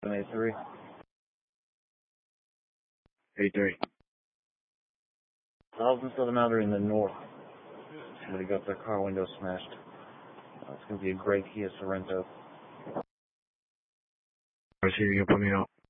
783. 83. Thousands of them out in the north. Somebody got their car window smashed. It's going to be a gray Kia Sorento. See if you can put me out.